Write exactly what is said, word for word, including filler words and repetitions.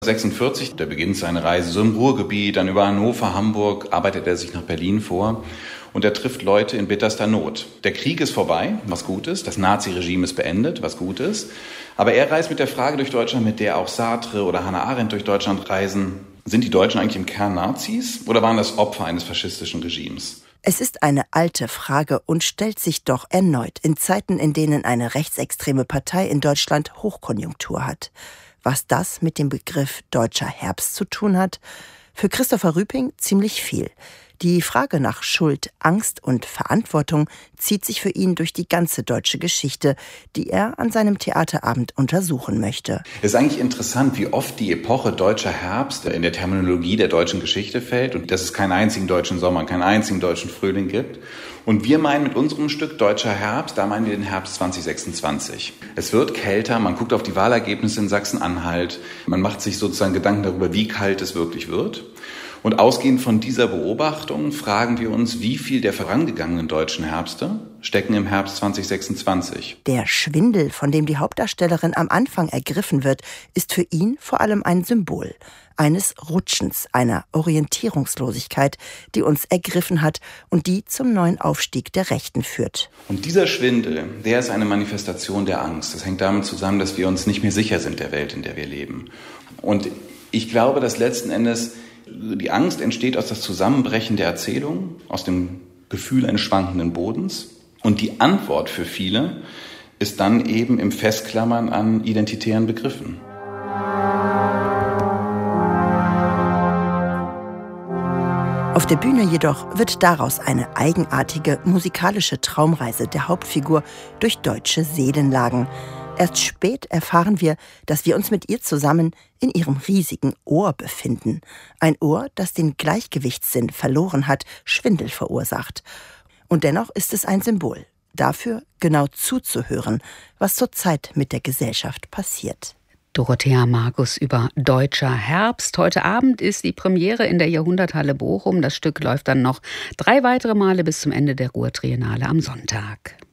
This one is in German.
sechsundvierzig, der beginnt seine Reise so im Ruhrgebiet, dann über Hannover, Hamburg, arbeitet er sich nach Berlin vor und er trifft Leute in bitterster Not. Der Krieg ist vorbei, was gut ist, das Naziregime ist beendet, was gut ist, aber er reist mit der Frage durch Deutschland, mit der auch Sartre oder Hannah Arendt durch Deutschland reisen. Sind die Deutschen eigentlich im Kern Nazis oder waren das Opfer eines faschistischen Regimes? Es ist eine alte Frage und stellt sich doch erneut in Zeiten, in denen eine rechtsextreme Partei in Deutschland Hochkonjunktur hat. Was das mit dem Begriff deutscher Herbst zu tun hat? Für Christopher Rüping ziemlich viel. Die Frage nach Schuld, Angst und Verantwortung zieht sich für ihn durch die ganze deutsche Geschichte, die er an seinem Theaterabend untersuchen möchte. Es ist eigentlich interessant, wie oft die Epoche deutscher Herbst in der Terminologie der deutschen Geschichte fällt und dass es keinen einzigen deutschen Sommer, keinen einzigen deutschen Frühling gibt. Und wir meinen mit unserem Stück Deutscher Herbst, da meinen wir den Herbst zwanzig sechsundzwanzig. Es wird kälter, man guckt auf die Wahlergebnisse in Sachsen-Anhalt, man macht sich sozusagen Gedanken darüber, wie kalt es wirklich wird. Und ausgehend von dieser Beobachtung fragen wir uns, wie viel der vorangegangenen deutschen Herbste stecken im Herbst zwanzig sechsundzwanzig. Der Schwindel, von dem die Hauptdarstellerin am Anfang ergriffen wird, ist für ihn vor allem ein Symbol eines Rutschens, einer Orientierungslosigkeit, die uns ergriffen hat und die zum neuen Aufstieg der Rechten führt. Und dieser Schwindel, der ist eine Manifestation der Angst. Das hängt damit zusammen, dass wir uns nicht mehr sicher sind der Welt, in der wir leben. Und ich glaube, dass letzten Endes die Angst entsteht aus das Zusammenbrechen der Erzählung, aus dem Gefühl eines schwankenden Bodens. Und die Antwort für viele ist dann eben im Festklammern an identitären Begriffen. Auf der Bühne jedoch wird daraus eine eigenartige musikalische Traumreise der Hauptfigur durch deutsche Seelenlagen. Erst spät erfahren wir, dass wir uns mit ihr zusammen in ihrem riesigen Ohr befinden. Ein Ohr, das den Gleichgewichtssinn verloren hat, Schwindel verursacht. Und dennoch ist es ein Symbol dafür, genau zuzuhören, was zurzeit mit der Gesellschaft passiert. Dorothea Markus über Deutscher Herbst. Heute Abend ist die Premiere in der Jahrhunderthalle Bochum. Das Stück läuft dann noch drei weitere Male bis zum Ende der Ruhr-Triennale am Sonntag.